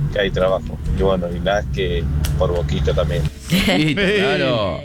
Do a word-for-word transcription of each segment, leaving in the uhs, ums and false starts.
que hay trabajo. Y bueno, y nada, es que por Boquita también. Listo, claro.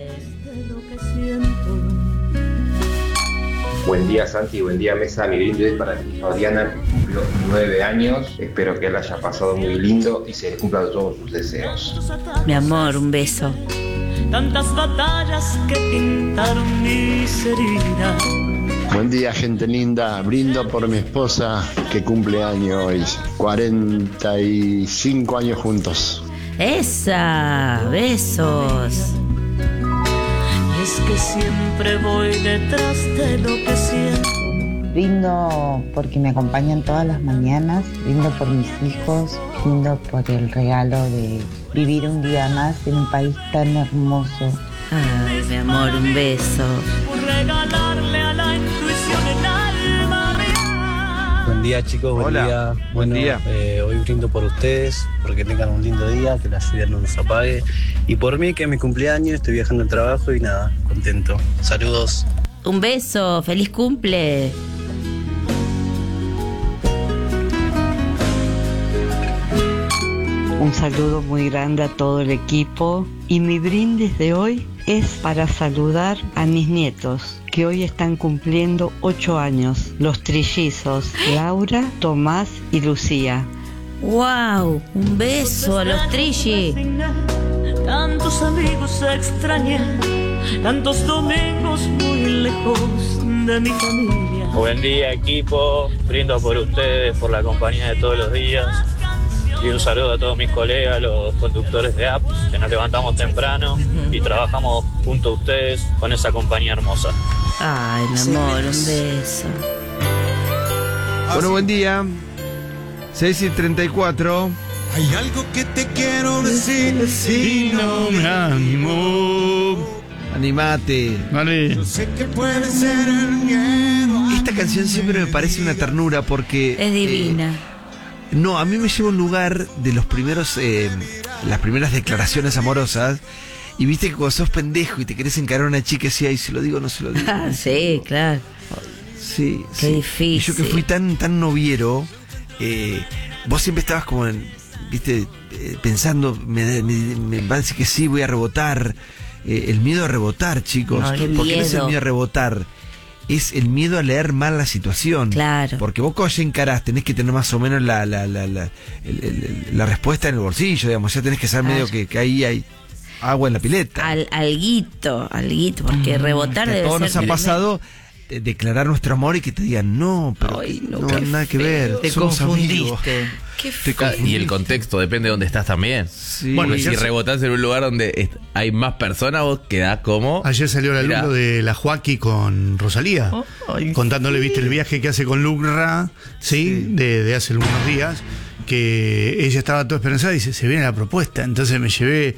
Buen día, Santi, buen día, Mesa. Mi brindis es para mi hija Oriana, que cumplió nueve años. Espero que él haya pasado muy lindo y se le cumplan todos sus deseos. Mi amor, un beso. Tantas batallas que pintaron mis heridas. Buen día, gente linda. Brindo por mi esposa que cumple año hoy. cuarenta y cinco años juntos. ¡Esa! ¡Besos! Es que siempre voy detrás de lo que siento. Brindo porque me acompañan todas las mañanas, brindo por mis hijos, brindo por el regalo de vivir un día más en un país tan hermoso. Ay, mi amor, un beso. Por regalarle a la intuición el alma mía. Buen día, chicos, buen Hola, día. buen Bueno, día. Eh, hoy brindo por ustedes, porque tengan un lindo día, que la lluvia no nos apague. Y por mí, que es mi cumpleaños, estoy viajando al trabajo y nada, contento. Saludos. Un beso, feliz cumple. Un saludo muy grande a todo el equipo y mi brindis de hoy es para saludar a mis nietos que hoy están cumpliendo ocho años, los trillizos Laura, Tomás y Lucía. ¡Wow! Un beso a los trilli. Tantos amigos extrañé, tantos domingos muy lejos de mi familia. Buen día, equipo, brindo por ustedes, por la compañía de todos los días. Y un saludo a todos mis colegas, los conductores de apps, que nos levantamos temprano y trabajamos junto a ustedes con esa compañía hermosa. Ay, mi amor, un beso. Bueno, buen día. seis y treinta y cuatro. Hay algo que te quiero decir, Si no me animo. Animate. yo sé que puede ser el miedo. Esta canción siempre me parece una ternura porque... Es divina. eh, no, a mí me lleva a un lugar de los primeros... Eh, las primeras declaraciones amorosas. Y viste que cuando sos pendejo y te querés encarar a una chica así, ahí se lo digo, no se lo digo. Ah, sí, claro. Sí, Qué sí. difícil. Y yo que fui tan, tan noviero, eh, vos siempre estabas como en, viste, eh, pensando, me, me, me parece que sí, voy a rebotar. Eh, el miedo a rebotar, chicos. No, qué ¿Por qué no es el miedo. miedo a rebotar? Es el miedo a leer mal la situación. Claro. Porque vos cuando ya encarás tenés que tener más o menos la, la, la, la, el- el- la respuesta en el bolsillo, digamos. Ya tenés que saber medio que, que ahí hay agua en la pileta. Al, alguito, alguito, porque rebotar Que a debe todos ser nos ha tremendo. pasado de- declarar nuestro amor y que te digan no, pero Ay, que no, no, qué nada que ver. Te somos amigos. confundiste. Qué Te feo. Y el contexto depende de dónde estás también. Sí. Bueno, Bueno, si ayer- rebotás en un lugar donde est- hay más personas, vos quedás como... Ayer salió el Mirá. alumno de la Joaquí con Rosalía, Ay, contándole, sí. viste, el viaje que hace con Lucra, ¿sí? Sí. De, de hace algunos días, que ella estaba toda esperanzada y dice, se viene la propuesta. Entonces me llevé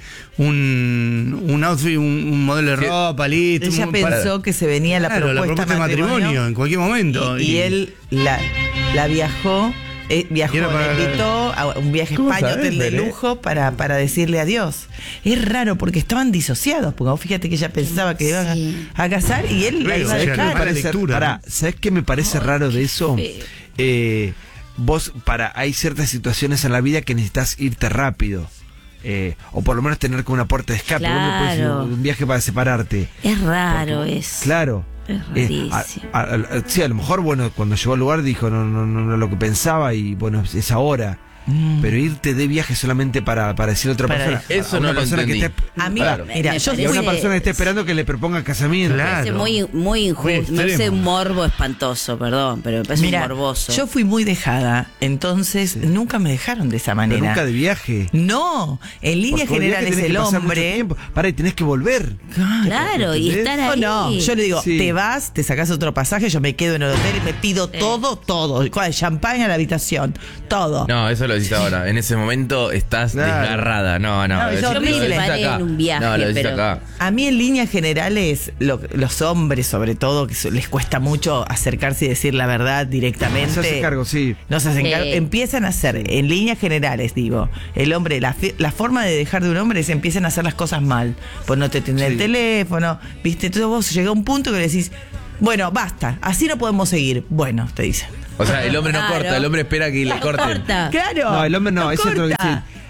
un, un outfit, un, un modelo de Sí. ropa, listo. Ella un- pensó para- que se venía la Claro, propuesta, la propuesta de matrimonio en cualquier momento. Y, y él la, la viajó, eh, viajó, Y era para- le invitó a un viaje a ¿Cómo España, sabés, hotel de Belén? lujo, para, para decirle adiós. Es raro porque estaban disociados, porque vos fíjate que ella pensaba que iban Sí. a, a casar y él la Claro, iba a o sea, ¿Sabés qué no me dejar. para parece, lectura, pará, ¿no? ¿sabés qué me parece raro de eso? feo. Eh, vos, para, hay ciertas situaciones en la vida que necesitas irte rápido. Eh, o por lo menos tener como una puerta de escape. Vos no podés ir Claro. a un viaje para separarte. Es raro Porque- eso. Claro. Es Eh, a, rarísimo. a- a- sí, a lo mejor, bueno, cuando llegó al lugar dijo no, no, no, no lo que pensaba y bueno, es- es ahora. Mm. Pero irte de viaje solamente para, para decirle a otra Para persona. eso a una no lo persona que entendí. esté- A mí, Claro. mira, Me yo Y a una parece- persona que esté esperando que le proponga casamiento. Claro. Me parece muy, muy injusto. Me parece extremo. un morbo espantoso, perdón, pero me parece Mira, un morboso. yo fui muy dejada, entonces nunca me dejaron de esa Pero manera. nunca de viaje. No, en líneas Porque el viaje generales tenés el que pasar mucho hombre. tiempo. Pará, y tenés que volver. Claro, y ¿entendés? estar ahí. No, no, yo le digo, Sí. te vas, te sacás otro pasaje, yo me quedo en el hotel y me pido todo, todo. ¿Cuál? Champaña a la habitación, todo. No, eso lo decís ahora. En ese momento estás Claro. desgarrada. No, no. No, lo es decís- horrible. lo decís Yo me separé acá. en un viaje, No, lo decís pero- acá. A mí en líneas generales, lo- los hombres sobre todo, que so- les cuesta mucho acercarse y decir la verdad directamente. Se hace cargo, sí. No se hacen Sí. cargo. Empiezan a hacer, en líneas generales, digo, el hombre, la, fe- la forma de dejar de un hombre es empiezan a hacer las cosas mal. Pues no te atienden Sí. el teléfono, ¿viste? Entonces vos llega a un punto que le decís, bueno, basta, así no podemos seguir. Bueno, te dicen. O sea, el hombre no Claro. corta, el hombre espera que le No corten. corta. Claro. No, el hombre no, eso es lo que corta. sí.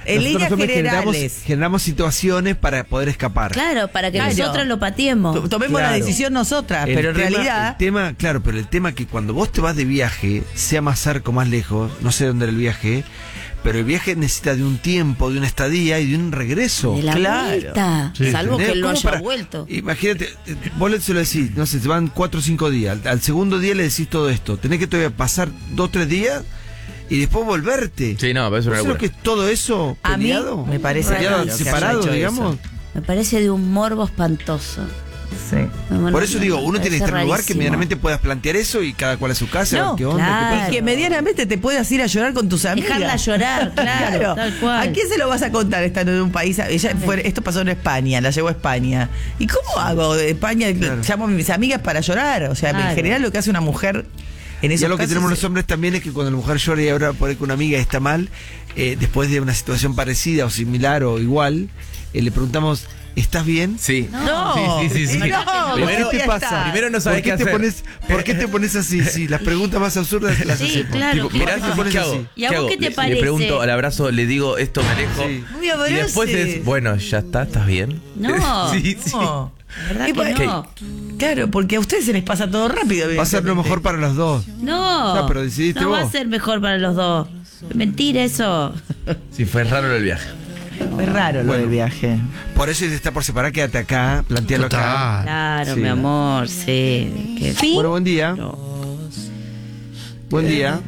En nosotros líneas los hombres generamos, generales. generamos situaciones para poder escapar. Claro, para que Claro. nosotros lo pateemos. To- Tomemos la Claro. decisión nosotras, El pero en tema- realidad. El tema, claro, pero el tema que cuando vos te vas de viaje, sea más cerca o más lejos, no sé dónde era el viaje, pero el viaje necesita de un tiempo, de una estadía y de un regreso. De la Claro. vuelta. Sí, Salvo ¿Entendés? que él no ¿Cómo haya para- vuelto. Imagínate, eh, vos le se lo decís, no sé, se van cuatro o cinco días. Al, al segundo día le decís todo esto. Tenés que todavía pasar dos o tres días y después volverte. Sí, no, pero es una ¿Sabes lo locura. que es todo eso A mí peleado? me parece Peleado, raro que haya separado, hecho digamos. eso. Me parece de un morbo espantoso. Sí. No, no, Por eso no, digo, me uno tiene que parece estar en un lugar que rarísimo. medianamente puedas plantear eso y cada cual a su casa, a ver No, qué onda, claro. qué pasa. Y que medianamente te puedas ir a llorar con tus amigas. Dejarla llorar, claro, tal cual. ¿A quién se lo vas a contar estando en un país? Ella fue, esto pasó en España, la llevó a España. ¿Y cómo hago de España? Claro. Llamo a mis amigas para llorar. O sea, Claro. en general lo que hace una mujer en Y esos lo que casos tenemos es- los hombres también es que cuando la mujer llora y ahora por ahí que una amiga está mal, eh, después de una situación parecida o similar o igual, eh, le preguntamos, ¿estás bien? Sí. No, Sí, sí, sí, sí. no, Primero- ¿Qué te ya pasa? está. Primero no sabes ¿Por qué, qué te hacer. pones, ¿Por qué te pones así? Sí, las preguntas más absurdas las Sí, hacemos. claro. Tipo, ¿qué mirá, pasa? pones ¿qué hago? así? ¿Y a vos hago? qué te Le- parece? Le pregunto al abrazo, le digo, esto me alejo. Sí. Muy Y amoroso. después es, bueno, ya está, ¿estás bien? No. sí, sí. No. La verdad Y que por- no. Claro, porque a ustedes se les pasa todo rápido. Va a ser lo evidentemente. mejor para los dos. No. No, pero decidiste No va a vos. ser mejor para los dos. Mentira eso. Sí, fue raro el viaje. Es raro lo Bueno. del viaje. Por eso si está por separar, quédate acá, plantealo acá. Total. Claro, Sí. mi amor, sí. ¿Qué fin? Bueno, buen día. No. Buen día.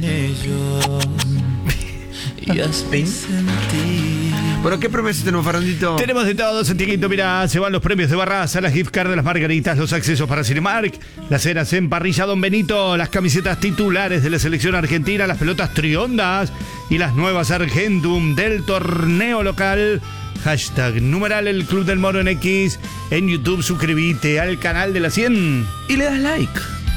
Bueno, ¿qué promesas tenemos, Fernandito? Tenemos de todo, Santiaguito, mirá, se van los premios de Barraza, las gift cards de las Margaritas, los accesos para Cinemark, las cenas en Parrilla Don Benito, las camisetas titulares de la selección argentina, las pelotas triondas y las nuevas Argentum del torneo local. Hashtag numeral el Club del Moro en X. En YouTube suscríbete al canal de la cien. Y le das like.